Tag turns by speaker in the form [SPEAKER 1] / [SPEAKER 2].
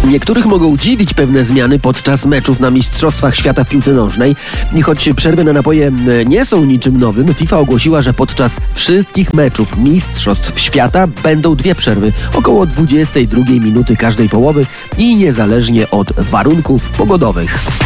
[SPEAKER 1] Niektórych mogą dziwić pewne zmiany podczas meczów na Mistrzostwach Świata w piłce nożnej. I choć przerwy na napoje nie są niczym nowym, FIFA ogłosiła, że podczas wszystkich meczów Mistrzostw Świata będą 2 przerwy, około 22 minuty każdej połowy i niezależnie od warunków pogodowych.